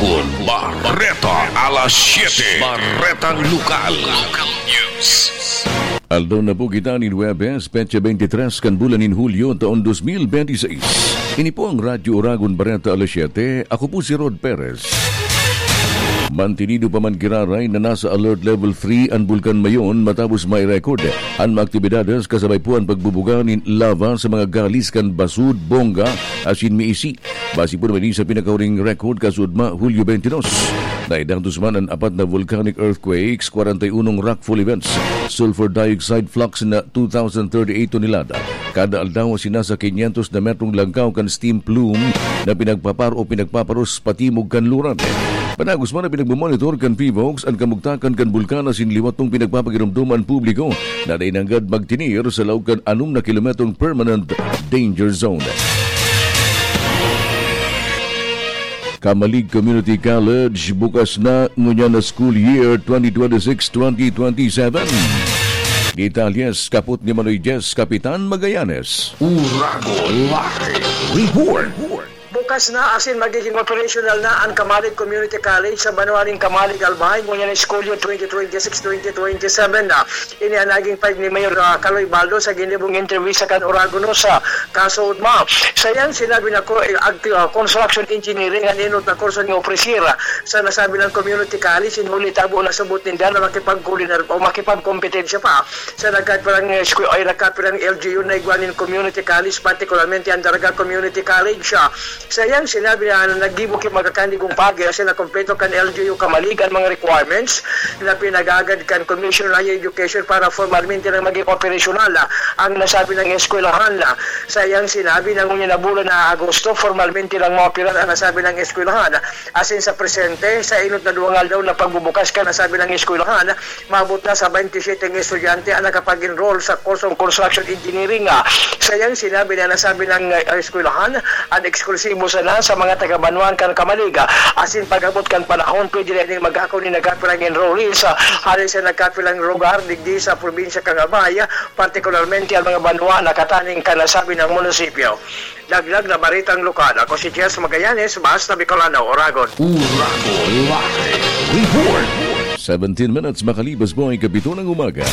Uragon Barreta alas 7. Barretang Lokal. Local News. Aldo na po kita ni Huwebes, Petsa 23 kan bulan in Hulyo taon 2026. Ini po ang Radyo Uragon Barreta alas 7. Ako po si Rod Perez. Mantinido pa man kiraray na nasa alert level 3 ang Bulkan Mayon matapos may record ang mga aktibidades kasabay po ang pagbubuga ng lava sa mga galis kan Basud, Bonga, asin Miisi. Basi po naman sa pinakauring record kasudma Hulyo 22. Naidangtos man ang 4 na volcanic earthquakes, 41 rockfall events, sulfur dioxide flux na 2,038 tonelada. Kada aldaw sinasa 500 na metrong langkaw kan steam plume na pinagpaparos patimog kan luran. Panagos man na pinagmamonitor kan PVOX ang kamugtakan kan bulkan asin liwatong pinagpapagiramduman publiko na nainanggad magtinir sa loob kan 6 na kilometrong permanent danger zone. Kamalig Community College bukas na ngunya na school year 2026-2027. Gitalyes kaput ni Manoy Jess Kapitan Magallanes. Uragon Live Report. Bukas na asin magiging operational na ang Kamalig Community College sa Banualing Kamalig Albay ngunyan na school year 2026-2027 na. Ini ang naging 5 ni Mayor Caloy Baldo sa ginibong interview sa kan Uragono sa kaso udma. Sayang sinabi na ko construction engineering ang inot na kurso ng opresira sa nasabi ng community college inuli tabo na sabot ninda na makipag-culinar o makipag-kompetensya pa sa nagkatparang LGU na igwanin community college particularmente ang Daraga Community College siya. Sayang sinabi na nagdibo kay magkakandigong pagi kasi nakompleto kan LGU Kamalig ang mga requirements na pinagagad kan Commission on Higher Education para formalmente na maging operational ang nasabi ng eskwelahan na. Sayang sinabi na ngunyan na bulan na Agosto formalmente lang maoperar ang nasabi ng eskwelahan. Asin sa presente sa inot na duwangal daw na pagbubukas ka nasabi ng eskwelahan maabot na sa 27 ng estudyante ang nakapag-enroll sa kursong construction engineering. Sayang sinabi na nasabi ng eskwelahan ang eksklusibo sana sa mga taga-Banuan kan Kamaliga asin pag-abot kan panahon pwede rin mag-ako ni nagkapilang enrollees halos sa nagkapilang lugar digdi sa probinsya kang Abaya partikularmente ang mga Banuan na kataning kanasabi ng munisipyo. Dagdag na baritang lokal. Ako si Jess Magallanes, Basta Bicolano, Uragon. Uragon Live Report. 17 minutes makalibas po ay kapito ng umaga.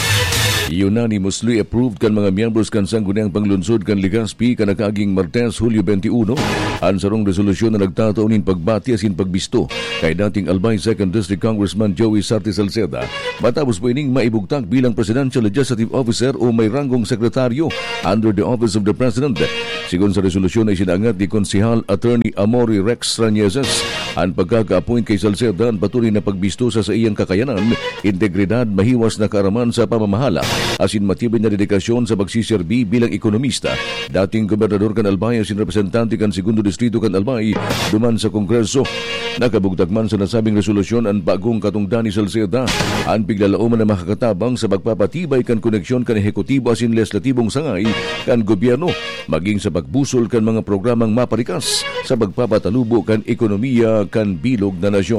Unanimously approved kan mga miyembros kan Sangguniang Panglunsod kan Legazpi kan nakaaging Martes, Hulyo 21 ang sarong resolusyon na nagtataunin pagbati asin pagbisto kay dating Albay 2nd District Congressman Joey Sarte Salceda matapos po ining maibugtag bilang Presidential Legislative Officer o may ranggong sekretaryo under the Office of the President. Sigon sa resolusyon ay sinangat ni Konsehal Attorney Amory Rex Ranieses ang pagkaka-appoint kay Salceda ang patuloy na pagbisto sa iyang kakayanan, integridad, mahiwas na kaaraman sa pamamahala asin matibay na dedikasyon sa pagsiserbi bilang ekonomista. Dating Gobernador kan Albay asin representante kan Segundo Distrito kan Albay duman sa Kongreso. Nakabugtag man sa nasabing resolusyon ang bagong katungdan ni Salceda ang piglalauman na makakatabang sa pagpapatibay kan koneksyon kan ehekutibo asin legislatibong sangay kan gobyerno maging sa pagbusol kan mga programang maparikas sa pagpapatalubo kan ekonomiya kan bilog na nasyon.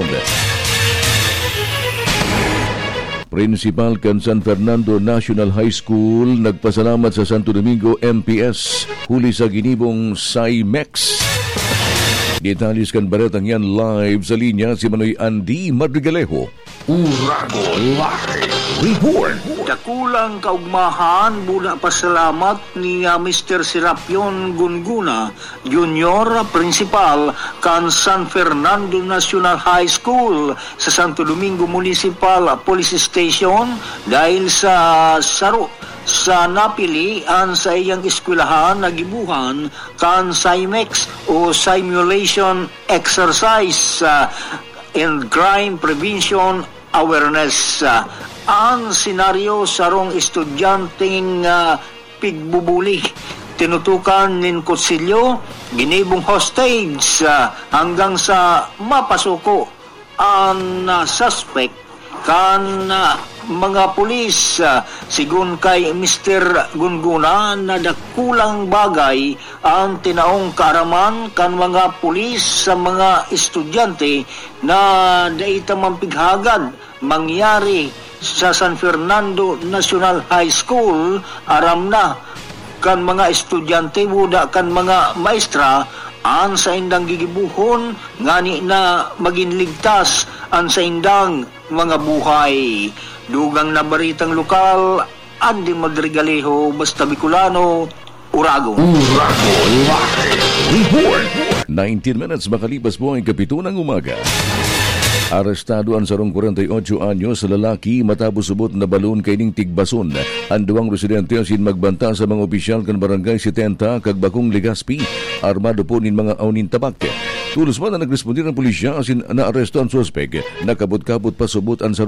Principal kan San Fernando National High School nagpasalamat sa Santo Domingo MPS huli sa ginibong SIMEX. Detalles kan baretang yan live sa linya si Manoy Andy Madrigalejo. Uragon Live Report. Dakulang kaugmahan mula pasalamat ni Mr. Serapion Gunguna Junior Principal kan San Fernando National High School sa Santo Domingo Municipal Police Station dahil sa saro sa napilian sa iyang eskwelahan na gibuhan kan SIMEX o Simulation Exercise and Crime Prevention Awareness. Ang senaryo sarong estudyanteng pigbubuli tinutukan nin konsilyo ginibong hostage hanggang sa mapasuko ang suspect kan mga pulis. Sigun kay Mr. Gunguna na dakulang bagay ang tinaong kaaraman kan mga pulis sa mga estudyante na daita mampighagad mangyari sa San Fernando National High School. Aram na kan mga estudyante buda kan mga maestra an sa indang gigibuhon ngani na maging ligtas an sa indang mga buhay. Dugang na baritang lokal, Andy Madrigalejo, basta Bicolano, Uragon. Report. 19 minutes makalipas po ang 7 ng umaga. Arestado ang sarong 48 anyos sa lalaki matapos subot na balon kay ning tigbason. Ang duwang residente sin magbanta sa mga opisyal kan barangay 70 kag Bakong Legazpi. Armado po nin mga awnin tabak. Tulos man na nagrespondir ang pulisya asin naaresto ang suspek. Nakabot-kabot pa subot ang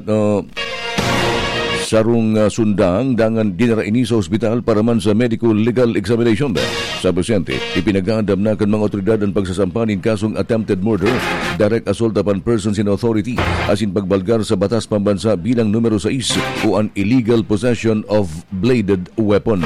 sarong sundang dangan dinara ini sa ospital para man sa medical legal examination. Sa pasyente, ipinag-aandam na kan mga otoridad ang pagsasampanin kasong attempted murder, direct assault upon persons in authority, asin pagbalgar sa batas pambansa bilang numero 6 o an illegal possession of bladed weapon.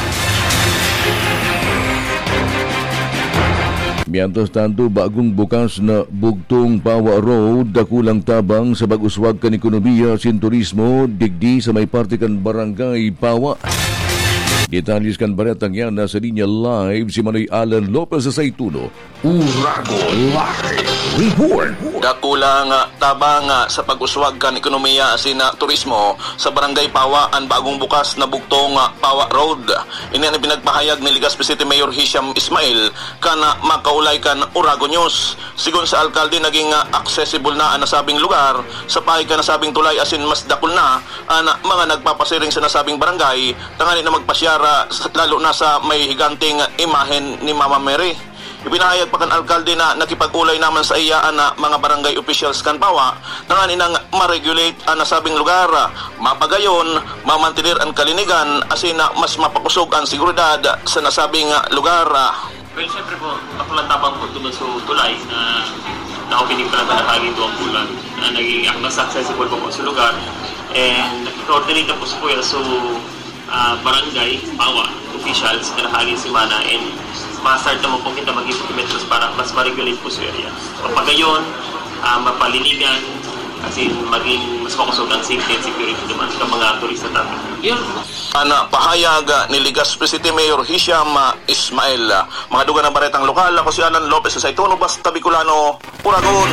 Mientras tanto, bagong bukas na bugtong Pawa Road, dakulang tabang sa bag-uswag kan ekonomiya sin turismo, digdi sa may parte kan barangay Pawa. Detalles kan baretang yan nasa linya live si Manoy Alan Lopez sa Saituno. Uragon Live Report. Dakulang tabang sa pag-uswag kan ekonomiya sin turismo sa barangay Pawa ang bagong bukas na bugtong Pawa Road. Ini ang pinagpahayag ni Legazpi City Mayor Hisham Ismail kan makaulay kan Uragon News. Sigon sa alkalde naging accessible na ang nasabing lugar sa pahay kan nasabing tulay asin mas dakul na ang mga nagpapasiring sa nasabing barangay tangani na magpasyar lalo na sa may higanting imahen ni Mama Mary. Ipinahayag pa kan alkalde na nakipag-ulay naman sa iyaan na mga barangay officials kan Pawa nangani nang ma-regulate ang nasabing lugar, mapagayon, mamantinir ang kalinigan asin mas mapakusog ang seguridad sa nasabing lugar. Well, siyempre po, nakulantabang po doon sa tulay na nakikinig pa na nakaging doang bulan na naging mas accessible po sa lugar and nakikoordinate po sa kuya so barangay, Pawa, officials, kalahagin simana and ma-start naman po kita mag-implementers para mas ma-regulate po sa area. Kapagayon, mapalinigan, kasi maging mas makusog ang safety and security naman sa mga turista natin. Yun. Pahayag ni Legazpi City Mayor Hisham Ismail. Mga dugan ng baretang lokal, ako si Alan Lopez sa Saituno, basta Bicolano, Uragon.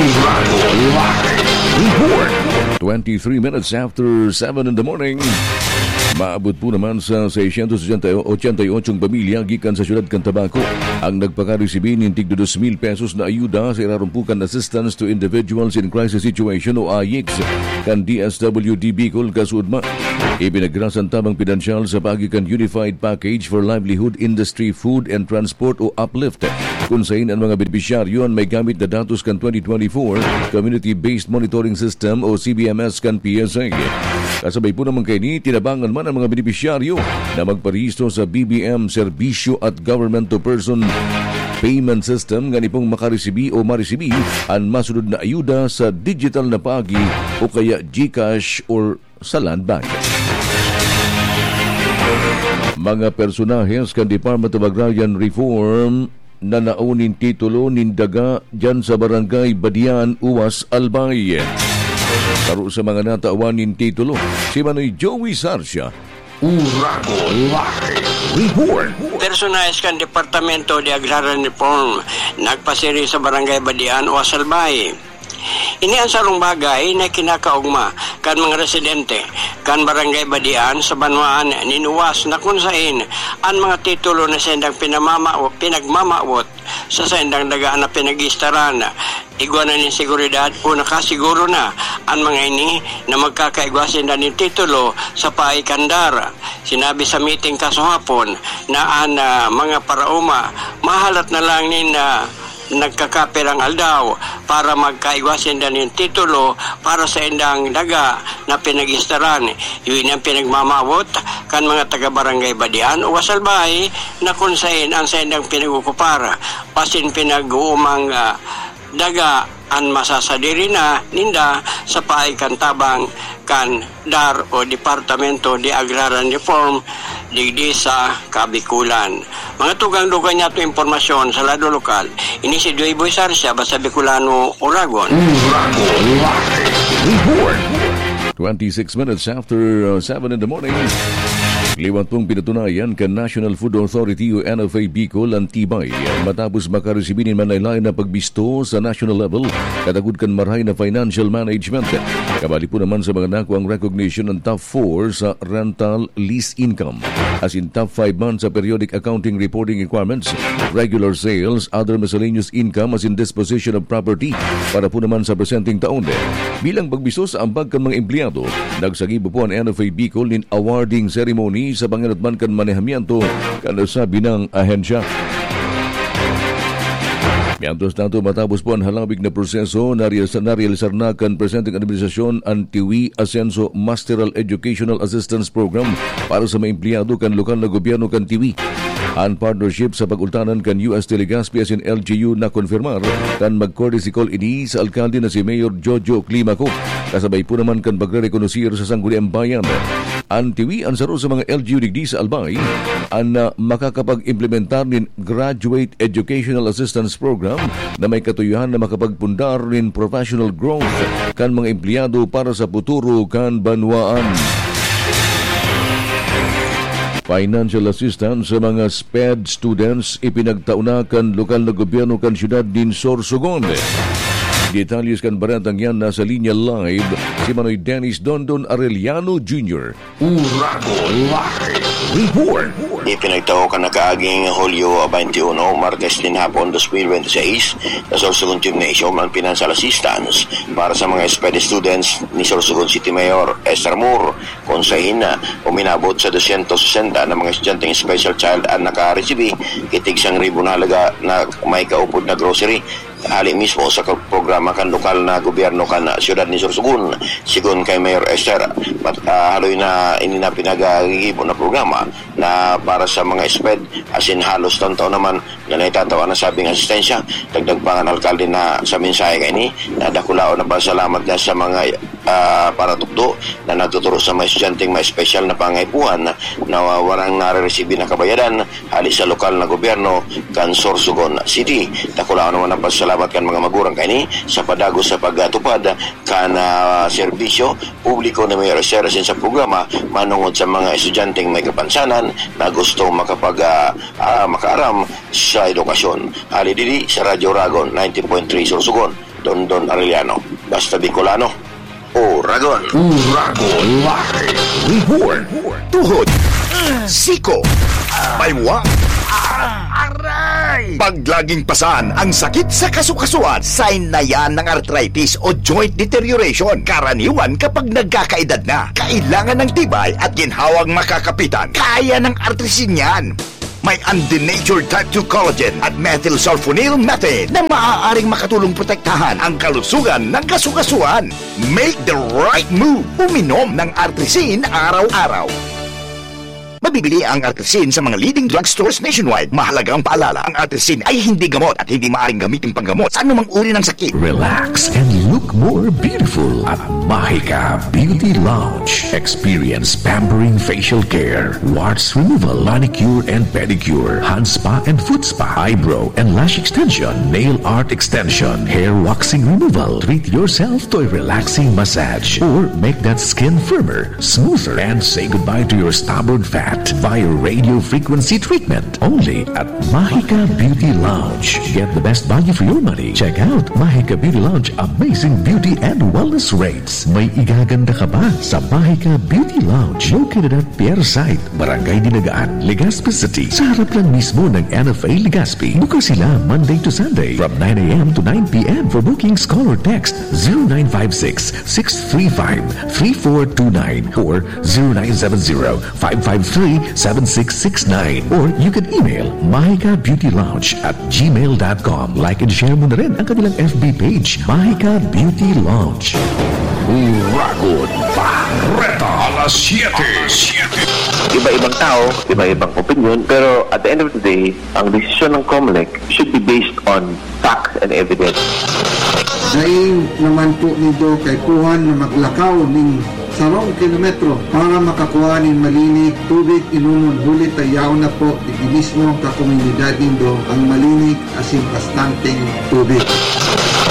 23 minutes after 7 in the morning. Maabot po naman sa 688 pamilya gikan sa siyudad kan Tabaco ang nagpakaresibin ng tig 2,000 pesos na ayuda sa irarumpukan assistance to individuals in crisis situation o AIX kan DSWD Bicol kasudma. Ipinagrasan tabang pinansyal sa pagikan Unified Package for Livelihood Industry Food and Transport o UPLIFT kung sain ang mga benepisyaryo ang may gamit na datos kan 2024 Community-Based Monitoring System o CBMS kan PSA. Kasabay po naman kay ni tinabangan man ang mga benepisyaryo na magparehistro sa BBM Serbisyo at Government to Person Payment System nga nipong makaresibi o maresibi ang masunod na ayuda sa digital na pagi o kaya GCash or sa Land Bank. Mga personahes kan Department of Agrarian Reform na naunin titulo nindaga dyan sa barangay Badian, Uwas, Albay. Karo sa mga nataawanin titulo, si Manoy Joey Sarcia. Uragon Live Report. Personalis kan Departamento de Agrarian Reform nagpasiri sa barangay Badian o Albay. Ini ang sarong bagay na kinakaugma kan mga residente kan barangay Badian sa Banwaan ninuwas na kunsain ang mga titulo na sendang pinagmamawot sa sendang dagaan na pinag-istaran. Iguanan ng seguridad o nakasiguro na ang mga ini na magkakaigwasin na ng titulo sa paikandar. Sinabi sa meeting kasahapon na ang mga parauma mahalat na lang nin nagkakapirang aldaw para magkaigwasin na ng titulo para sa indang daga na pinag-istaran. Yun ang pinagmamawot kan mga taga-barangay Badian o Wasalbay na kunsain ang sa indang pinag-ukupara. Pasin pinag-uumang daga ang masasadiri na ninda sa paikantabang kan DAR o Departamento de Agrarian Reform digdi sa Kabikulan. Mga tugang-dugang niya ito informasyon sa lado lokal. Ini si Joey Boy Sarcia, basta Bicolano, Uragon. 26 minutes after 7 in the morning. Liwat pong pinatunayan kan National Food Authority o NFA Bicol ang tibay matapos makaresibinin man lain na pagbisto sa national level katagud kan maray na financial management. Kabali po naman sa mga nakuang recognition ng top 4 sa rental lease income as in top 5 months sa periodic accounting reporting requirements, regular sales, other miscellaneous income as in disposition of property para po naman sa presenting taon. Bilang pagbisto sa ambag kan mga empleyado, nagsagibo po ang NFA Bicol in awarding ceremony sa panginatman kan manehamiento kan sabi ng ahensya. Mientras tanto, matapos po ang halawig na proseso, narealisar na kan presenting administrasyon ang TIWI Ascenso Masteral Educational Assistance Program para sa mga empleyado kan lokal na gobyerno kan TIWI. Ang partnership sa pag-ultanan kan US Legazpi as in LGU na konfirmar kan mag-courtesy call ini sa alkalde na si Mayor Jojo Climaco. Kasabay po naman kan pagre-rekonosir sa sangguniang bayan. Ang TIWI ang saro sa mga LGU digdi sa Albay ang makakapag-implementar nin Graduate Educational Assistance Program na may katuyuhan na makapagpundar nin professional growth kan mga empleyado para sa futuro kan banwaan. Financial assistance sa mga SPED students ipinagtauna kan lokal na gobyerno kan siyudad din Sorsogon. Detalles kan baratang yan nasa linya live si Manoy Dennis Dondon Arellano Jr. Urago Live Report. Ipinagtao ka na kaaging Hulyo 21, Martes din hapon 2026 sa Sorsogon Gymnasium ang financial assistance para sa mga SPED students ni Sorsogon City Mayor Esther Moore kung sa ina uminabot sa 260 na mga estudyanteng special child ang nakareceive kitig 1,000 na halaga na may kaupod na grocery hali mismo sa programa kan lokal na gobyerno kan siyudad ni Sorsogon. Sigon kay Mayor Esther, haloy na ini na pinagagibo na programa na para sa mga SPED as in halos taon-taon naman na naitatawa na sabing asistensya. Dagdag pa ang alkalde na sa mensahe kay ni na dakulao na pasalamat na sa mga paratukdo na nagtuturo sa mga estudyanteng may special na pangaipuhan na warang nare-receive na kabayadan hali sa lokal na gobyerno kan Sorsogon City. Dakulao naman ang pasalamat kan mga magurang kani sa padagos sa pagtupad kan serbisyo publiko na Mayor Esther sa programa manungod sa mga estudyanteng may kapansanan na gusto makaaram sa edukasyon. Hali diri sa Radyo Ragon 90.3 Sorsogon, Dondon Arellano, basta Bicolano. Uragon Live Report. Tuhod, siko, baywa, aray! Paglaging pasan ang sakit sa kasukasuan, sign na yan ng arthritis o joint deterioration. Karaniwan kapag nagkakaedad na, kailangan ng tibay at ginhawang makakapitan. Kaya ng artrisin yan. May undenatured type 2 collagen at methylsulfonyl methane na maaaring makatulong protektahan ang kalusugan ng kasukasuan. Make the right move. Uminom ng artrisin araw-araw. Mabibili ang artrisin sa mga leading drugstores nationwide. Mahalagang paalala, ang artrisin ay hindi gamot at hindi maaaring gamitin panggamot sa anumang uri ng sakit. Relax and look more beautiful at Mahika Beauty Lounge. Experience pampering facial care, warts removal, manicure and pedicure, hand spa and foot spa, eyebrow and lash extension, nail art extension, hair waxing removal. Treat yourself to a relaxing massage or make that skin firmer, smoother, and say goodbye to your stubborn fat via radio frequency treatment. Only at Mahika Beauty Lounge. Get the best value for your money. Check out Mahika Beauty Lounge amazing beauty and wellness rates. May igaganda ka ba sa Mahika Beauty Lounge? Located at Pierre Site, Barangay Dinagaan, Legazpi City. Sa harap lang mismo ng NFA Legazpi. Bukas sila Monday to Sunday from 9 a.m. to 9 p.m. For bookings, call or text 0956-635-3429 or 0970-553-7669 or you can email mahikabeautylounge@gmail.com. Like and share mo na rin ang kanilang FB page, Mahika Beauty Lounge. Uragon Barreta, alas 7. Iba-ibang tao, iba-ibang opinion, pero at the end of the day, ang desisyon ng COMELEC should be based on facts and evidence. Daing naman po nito kay kuhan na maglakaw ng 10 kilometro para makakuha ng malinig tubig inunon bulit tayaw na po di mismo ka komunidad nindo ang malinig asin bastanteng tubig.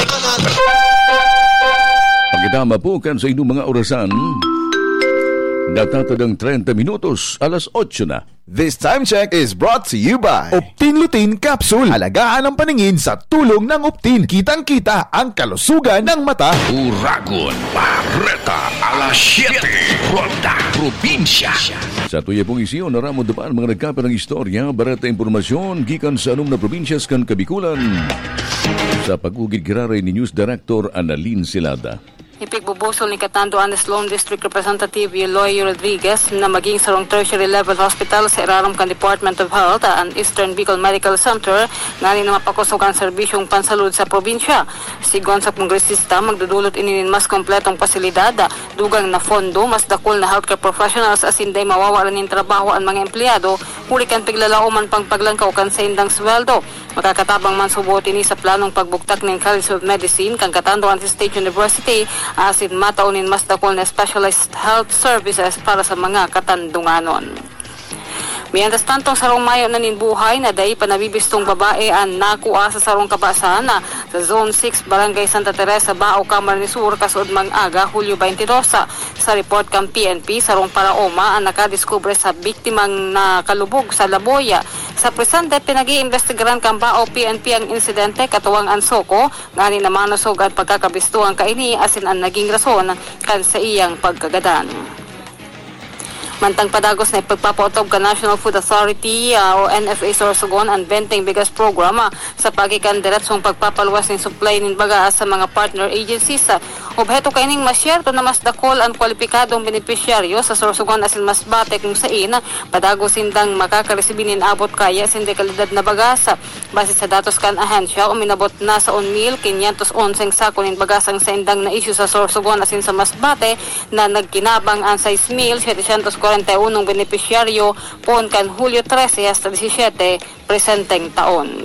Pagkitama po kan sa inyong mga orasan, Natatadang 30 minutos, alas 8 na. This time check is brought to you by Optin Lutein Capsule. Alagaan ang paningin sa tulong ng Optin. Kitang-kita ang kalusugan ng mata. Uragon, Barreta, alas 7, Ronda, Probinsya. Sa tuya pong isiyo, naramod na mga nagkapa ng istorya, barata impormasyon, gikan sa anong na probinsyas kan Kabikulan. Sa pag-ugid giraray ni News Director Annalyn Silada. Ipigbubusol ni Catanduanes Lone District Representative Eloy Rodriguez na maging sarong tertiary level hospital sa iraram kan Department of Health and Eastern Bicol Medical Center ngani na mapakusog ang serbisyong pansalud sa probinsya. Sigon sa kongresista, magdudulot ininin mas kompletong pasilidad, dugang na fondo, mas dakol na healthcare professionals as hindi mawawalan ng trabaho ang mga empleyado, huli kan piglalauman pang paglangkaw kan sa indang sweldo. Makakatabang man subuti ni sa planong pagbuktak ng College of Medicine kang Catanduanes State University asin mataunin mas dakol na specialized health services para sa mga katandunganon. Mientras tantong sarong mayo na ninbuhay na day panabibistong babae ang nakuha sa sarong kabasan na sa Zone 6 Barangay Santa Teresa, Bao, Camarines Sur, kasud mang-aga, Hulyo 22. Sa report kang PNP, sarong paraoma ang nakadiskubre sa biktimang nakalubog sa Laboya. Sa presente, pinag-iimbestigaran kang Bao PNP ang insidente katuwang ansoko, ngani na manusog at pagkakabistuang kaini asin ang naging rason kan sa iyang pagkagadan. Mantang padagos na ipagpapaotob ka National Food Authority o NFA Sorsogon ang Benteng Bigas Program sa pagikan diretsong pagpapaluwas ng supply ng baga sa mga partner agencies. Obheto kaining masyerto na mas dakol ang kwalipikadong benepisyaryo sa Sorsogon asin mas bate kung sain padagos sindang makakaresibinin abot kaya sindi kalidad na bagas. Base sa datos kan ahensya, uminabot na sa 1,511 sako ng bagasang sa indang na issue sa Sorsogon asin sa mas bate na nagkinabang ang 6,741 benepisyaryo pon kan Hulyo 13 hasta 17 presenteng taon.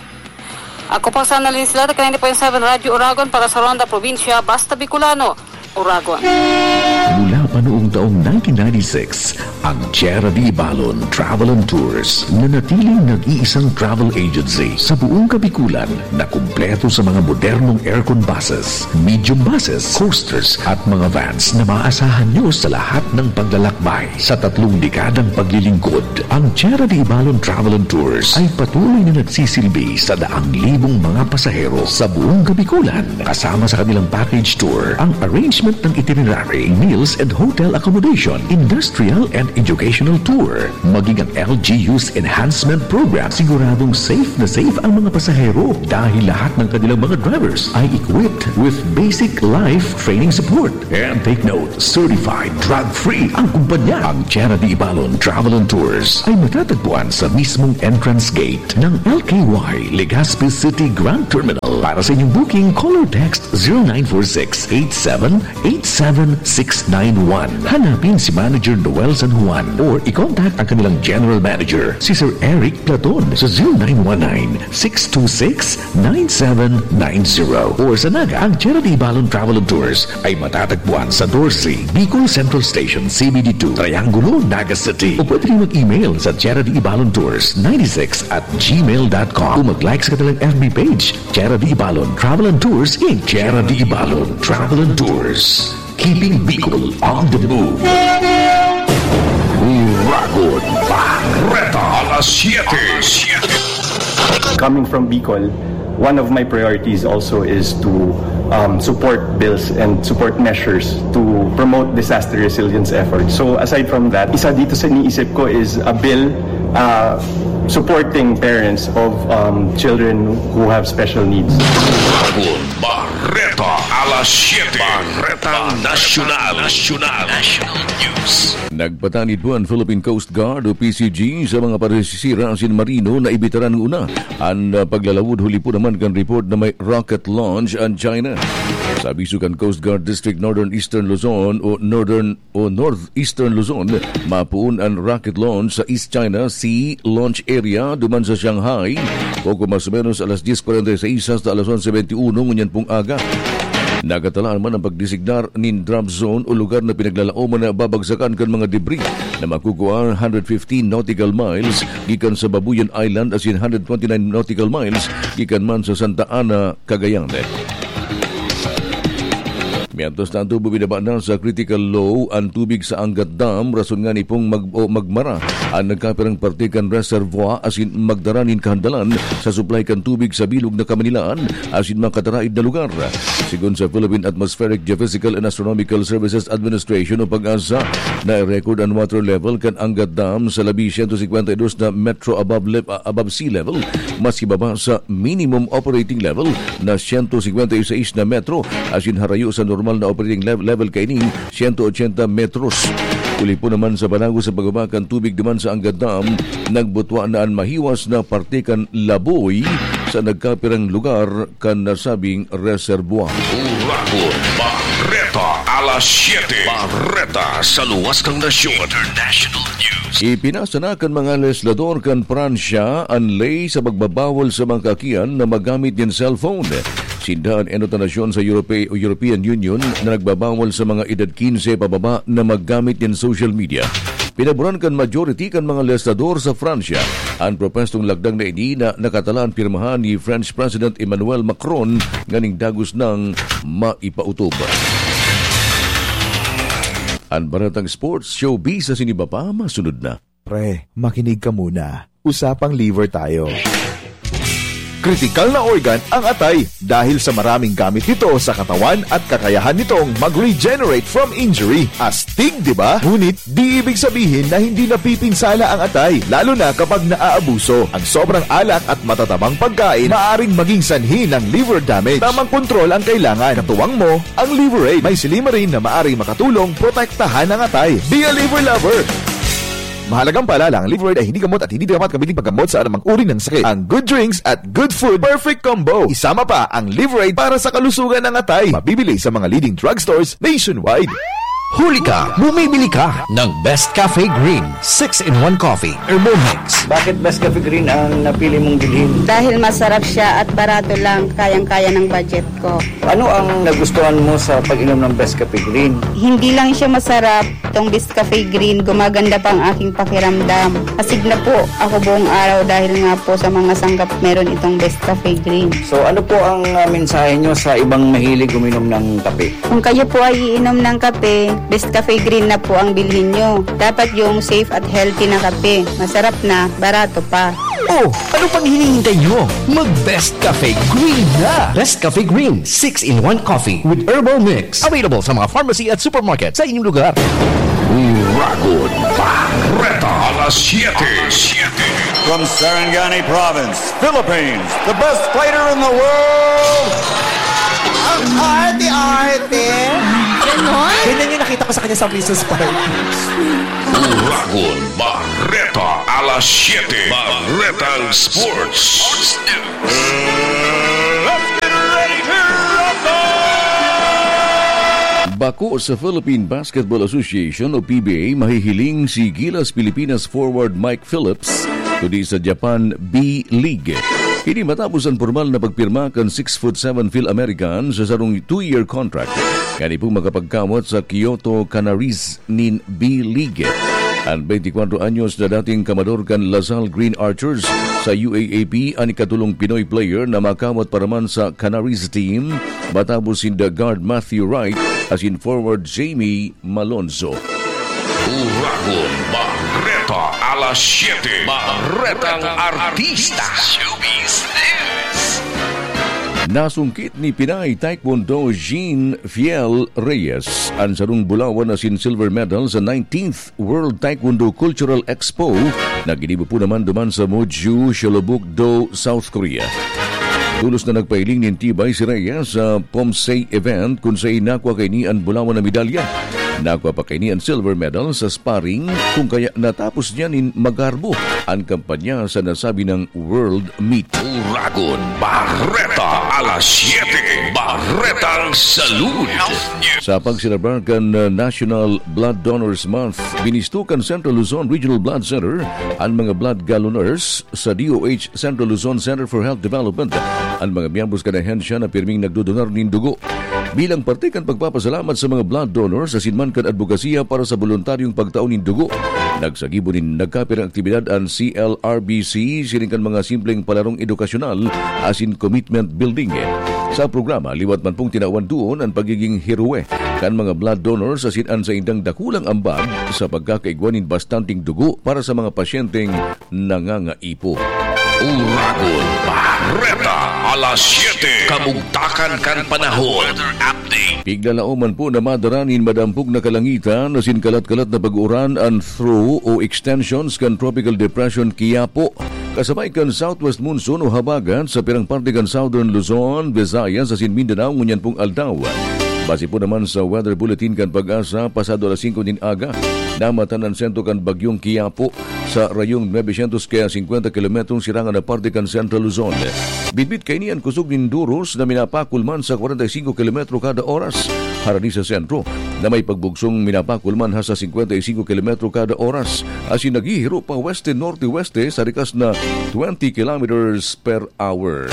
Ako po sa Annalyn Silada, 90.7 Radio Uragon para sa Ronda Probinsya, Basta Bicolano, Uragon. Mula pa noong taong 1996, ang Tierra de Ibalon Travel and Tours na natiling nag-iisang travel agency sa buong Kabikulan na kumpleto sa mga modernong aircon buses, medium buses, coasters at mga vans na maaasahan nyo sa lahat ng paglalakbay. Sa 3 dekadang paglilingkod, ang Tierra de Ibalon Travel and Tours ay patuloy na nagsisilbi sa daang libong mga pasahero sa buong Kabikulan. Kasama sa kanilang package tour, ang arrangement ng itinerary, meals and hotel accommodation, industrial and educational tour, maging ang LGU's enhancement program. Siguradong safe ang mga pasahero dahil lahat ng kanilang mga drivers ay equipped with basic life training support. And take note, certified drug-free ang kumpanya. Ang Tierra de Ibalon Travel and Tours ay matatagpuan sa mismong entrance gate ng LKY Legazpi City Grand Terminal. Para sa inyong booking, call or text 0946-87-87691. Hanapin si Manager Noel San Juan or i-contact ang kanilang General Manager, si Sir Eric Platon sa 0919-626-9790. Or sa Naga, ang Tierra de Ibalon Travel and Tours ay matatagpuan sa Dorsey, Bicol Central Station, CBD2, Triangulo, Naga City. O pwede rin mag-email sa Tierra de Ibalon Tours 96@gmail.com o mag-like sa kanilang FB page, Tierra de Ibalon Travel and Tours Inc. Tierra de Ibalon Travel and Tours, keeping Bicol on the move. Uragon, Barreta, alas 7. Coming from Bicol, one of my priorities also is to support bills and support measures to promote disaster resilience efforts. So aside from that, isa dito sa iniisip ko is a bill supporting parents of children who have special needs. Barreta, alas 7. Barreta Nacional News. Nagpatanid po ang Philippine Coast Guard o PCG sa mga paresisira asin marino na ibitaran ng una. Ang paglalawod huli po naman kan report na may rocket launch ang China. Sabi sukan Coast Guard District Northeastern Luzon o Northeastern Luzon, mapuun ang rocket launch sa East China Sea Launch Area duman sa Shanghai. Poco mas o menos alas 10:46 hasta alas 11:21 ngunyan pong aga. Nagatalaan man ang pagdesignar nin drop zone o lugar na pinaglalaoman na babagsakan kan mga debris na makukuha 115 nautical miles gikan sa Babuyan Island asin 129 nautical miles gikan man sa Santa Ana, Cagayan. Miantos tanto bubinaba na sa critical low ang tubig sa Angat Dam rason nga ni pong magmara ang nagkapirang partikan reservoir asin magdaranin kahandalan sa supply kan tubig sa bilog na Kamanilaan asin makataraid na lugar. Sigon sa Philippine Atmospheric, Geophysical and Astronomical Services Administration o Pag-asa na record ang water level kan Angat Dam sa labi 152 na metro above sea level mas ibaba sa minimum operating level na 156 na metro asin harayo sa normal na operating level kaining 180 metros. Uli po naman sa banago sa pagbabakan tubig naman sa Angat Dam, nagbutwa na ang mahiwas na partikan laboy sa nagkapirang lugar kan nasabing reservoir. Urakon, Barreta, alas 7. Barreta sa luwas kang nasyon. International News. Ipinasa na kan mga legislador kan Pransya ang lay sa pagbabawal sa mga kakian na magamit ng cellphone. Sindahan enotanasyon sa European Union na nagbabawal sa mga edad 15 pababa na maggamit ng social media. Pinaburan kan majority kan mga legislador sa Fransya ang propestong lagdang na ini na nakatalaan pirmahan ni French President Emmanuel Macron nganing dagos ng maipautob. Ang baratang sports showbiz sa siniba pa masunod na. Pre, makinig ka muna. Usapang liver tayo. Kritikal na organ ang atay dahil sa maraming gamit nito sa katawan at kakayahan nitong mag-regenerate from injury. Astig, di ba? Ngunit di ibig sabihin na hindi napipinsala ang atay, lalo na kapag naaabuso. Ang sobrang alak at matatabang pagkain maaaring maging sanhi ng liver damage. Tamang kontrol ang kailangan. Katuwang mo ang Liverade. May Silimarin na maaaring makatulong protektahan ang atay. Be a liver lover! Mahalagang paalala, ang Liverade ay hindi gamot at hindi dapat kabiling paggamot sa anumang uri ng sakit. Ang good drinks at good food, perfect combo. Isama pa ang Liverade para sa kalusugan ng atay. Mabibili sa mga leading drugstores nationwide. Huli ka, bumibili ka ng Best Cafe Green 6-in-1 Coffee Herbal Mix. Bakit Best Cafe Green ang napili mong bilhin? Dahil masarap siya at barato lang, kayang-kaya ng budget ko. Ano ang nagustuhan mo sa pag-inom ng Best Cafe Green? Hindi lang siya masarap, itong Best Cafe Green, gumaganda pa ang aking pakiramdam. Asig na po ako buong araw dahil nga po sa mga sanggap meron itong Best Cafe Green. So ano po ang mensahe nyo sa ibang mahilig uminom ng kape? Kung kayo po ay iinom ng kape, Best Cafe Green na po ang bilhin nyo. Dapat yung safe at healthy na kape. Masarap na, barato pa. Oh, ano pang hinihintay nyo? Mag-Best Cafe Green na! Best Cafe Green 6-in-1 Coffee with Herbal Mix. Available sa mga pharmacy at supermarket sa inyong lugar. Uragod, Barreta, alas 7. From Sarangani Province, Philippines, the best fighter in the world, ang arte-arte. Ganon? Ganyan yung nakita ko sa kanya sa Princess Park. Uragod, Barreta, alas 7. Barretang Sports News. Let's get ready to rumble! Bako sa Philippine Basketball Association o PBA mahihiling si Gilas Pilipinas forward Mike Phillips tudi sa Japan B-League. Kini matapos ang formal na pagpirma kan 6'7" Phil-American sa sarong 2-year contract. Kani po makapagkamot sa Kyoto Canaries nin B-League. Ang 24 anyos na dating kamador kan Lasal Green Archers sa UAAP ang ikatulong Pinoy player na makamot paraman sa Canaries team matapos in the guard Matthew Wright as in forward Jamie Malonzo. Uragod, Barreta, alas 7. Barretang Artista. Showbiz News. Nasungkit ni Pinay Taekwondo Jean Fiel Reyes ang sarong Bulawan na silver medal sa 19th World Taekwondo Cultural Expo na ginibo po naman duman sa Moju, Sholobuk-do, South Korea. Tulos na nagpailing ng tibay si Reyes sa Pomsei event kung sa'y nakwa kay ni ang Bulawan na medalya. Nakwa pa kay ni ang silver medal sa sparring kung kaya natapos niya nin magarbo ang kampanya sa nasabi ng World Meet. Uragod, Barreta, alas 7. Barretang Salud. Sa pagsilabrar kan National Blood Donors Month, binistukan Central Luzon Regional Blood Center ang mga blood galloners sa DOH Central Luzon Center for Health Development ang mga miyembros kanahensya na pirming nagdodonar nin dugo. Bilang parte kan pagpapasalamat sa mga blood donors sa sinman kan advokasya para sa voluntaryong pagtaon nin dugo, Nagsagibo din nagkapirang aktibidad ang CLRBC sining kan mga simpleng palarong edukasyonal asin commitment building. Sa programa, liwat man pong tinawan doon ang pagiging heroe kan mga blood donors asin an sa indang dakulang ambag sa pagkakaigwanin bastanting dugo para sa mga pasyenteng nangangaipo. Uragon Barreta alas 7 kamugtakan kan panahon update. Piglalauman po na madaranin madampog na kalangitan asin kalat-kalat na pag-uran ang through o extensions kan Tropical Depression Quiapo. Kasabay kan southwest monsoon o habagat sa pirang parte kan Southern Luzon, Visayas asin Mindanao ngunyan pong aldaw. Base po naman sa weather bulletin kan Pag-asa, pasado alas 5 din aga, namatan ang sentro kan Bagyong Quiapo sa rayong 950 km sirangan na parte kan Central Luzon. Bitbit kay niyan kusog din duros na minapakulman sa 45 km kada oras. Harani sa sentro na may pagbugsong minapakulman ha sa 55 km kada oras. Asin naghihiro pa weste-norte-weste sa rikas na 20 km per hour.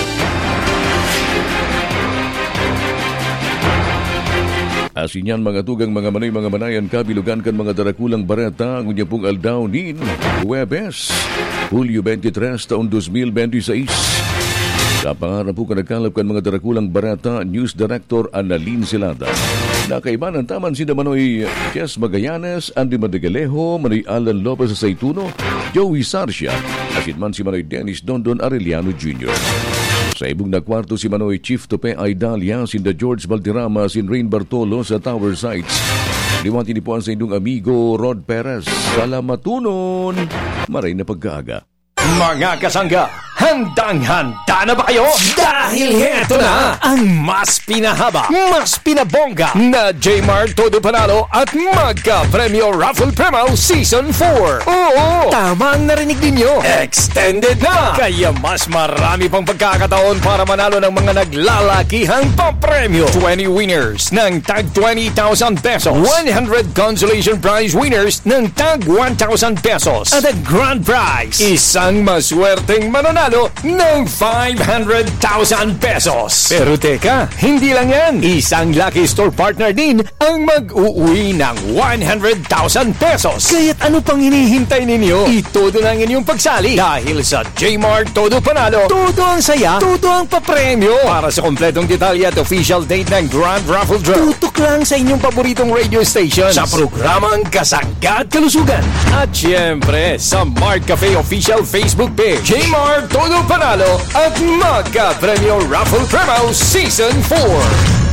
Asin yan mga tugang mga manayan kabilugan kan mga darakulang bareta ngunya pong aldaw nin Huwebes, Hulyo 23 taon 2026. Sa pangarap po kanagkalap kan mga darakulang bareta, News Director Annalyn Silada. Nakaibanan taman si Manoy Kes Magallanes, Andy Madegalejo, Manoy Alan Lopez Saituno, Joey Sarcia, asin man si Manoy Dennis Dondon Arellano Jr. Sa ibong na kwarto si Manoy Chief Tope Aidalia, sinda George Valderrama, sin Rain Bartolo sa Tower Sites. Liwanti ni po ang sa inyong amigo Rod Perez. Salamatunon! Maray na pagkaaga. Mga kasangga, handang-handa na ba kayo? Dahil heto na ang mas pinahaba, mas pinabongga na J-Mart Todo Panalo at Magka Premyo Raffle Premo Season 4. Oo, tama ang narinig ninyo. Extended na! Kaya mas marami pang pagkakataon para manalo ng mga naglalakihang papremyo. 20 winners ng tag 20,000 pesos. 100 consolation prize winners ng tag 1,000 pesos. At the grand prize, isang maswerteng mananalo ng 500,000 pesos. Pero teka, hindi lang yan. Isang Lucky Store partner din ang mag-uwi ng 100,000 pesos. Kaya't ano pang hinihintay ninyo? Itodo na ang inyong pagsali dahil sa J-Mart Todo Panalo. Todo ang saya, todo ang papremyo. Para sa kompletong detalye at official date ng Grand Raffle Draw, tutok lang sa inyong paboritong radio stations sa programang Kasangga at Kalusugan. At syempre, sa Mart Cafe official Facebook page, J-Mart Todo Panalo at Magka Premyo Raffle Premo Season 4.